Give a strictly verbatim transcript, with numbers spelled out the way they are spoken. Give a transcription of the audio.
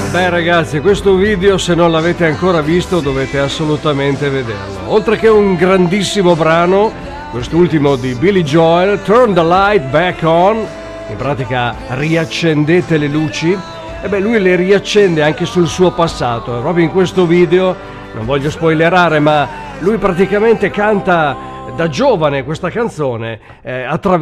Beh ragazzi, questo video se non l'avete ancora visto dovete assolutamente vederlo. Oltre che un grandissimo brano, quest'ultimo di Billy Joel, Turn the Light Back On, in pratica riaccendete le luci, e beh lui le riaccende anche sul suo passato. Proprio in questo video, non voglio spoilerare, ma lui praticamente canta da giovane questa canzone eh, attraverso